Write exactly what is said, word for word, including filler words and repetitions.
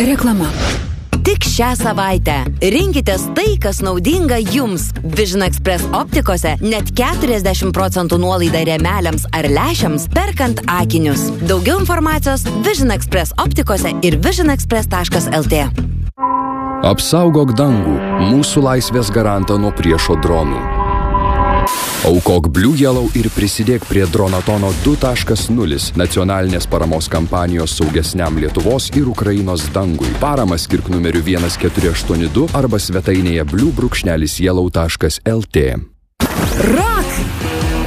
Reklama. Tik šią savaitę rinkitės tai, kas naudinga jums. Vision Express optikose net keturiasdešimt procentų nuolaida rėmeliams ar lęšiams perkant akinius. Daugiau informacijos Vision Express optikose ir vision express taškas el tė. Apsaugok dangų, mūsų laisvės garantą nuo priešo dronų. Aukok Blue Yellow ir prisidėk prie Dronatono du taškas nulis nacionalinės paramos kampanijos saugesniam Lietuvos ir Ukrainos dangui. Paramą skirk numeriu vienas keturi aštuoni du arba svetainėje blue brūkšnelis yellow taškas el tė. Ra!